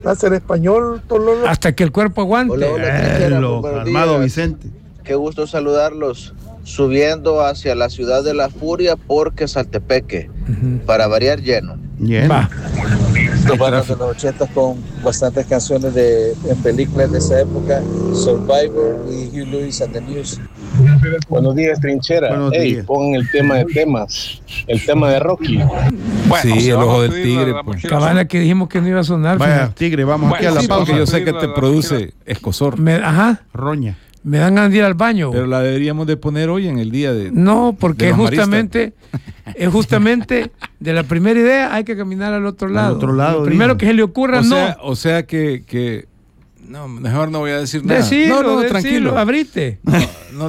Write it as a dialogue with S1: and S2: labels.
S1: Clase en español, Tololo.
S2: Hasta que el cuerpo aguante.
S3: Hola, Armado Vicente.
S4: Qué gusto saludarlos. Subiendo hacia la ciudad de la furia porque Saltepeque, para variar lleno.
S3: Va.
S5: Para de los 80 con bastantes canciones en películas de esa época, Survivor y Hugh Lewis and the News.
S6: Buenos días, Trinchera.
S3: Buenos días.
S6: Pongan el tema de temas, el tema de Rocky.
S7: Bueno,
S8: Sí, el ojo del
S7: pedir
S8: tigre,
S7: la
S8: pues.
S7: mochila
S2: Cabana que dijimos que no iba a sonar.
S3: Vaya,
S2: fíjate.
S3: Tigre, vamos aquí a la
S7: sí,
S3: pausa.
S8: Porque yo sé que
S7: la
S8: te produce escosor.
S2: Ajá,
S3: Roña.
S2: me dan ganas de ir al baño.
S8: Pero la deberíamos de poner hoy en el día de...
S2: No, porque
S8: de
S2: es
S8: los maristas.
S2: justamente de la primera idea hay que caminar al otro lado.
S3: otro lado,
S2: Lo primero
S3: dijo.
S2: que se le ocurra,
S8: O sea que... No, mejor no voy a decir nada.
S2: Decilo,
S8: no, tranquilo.
S2: abrite.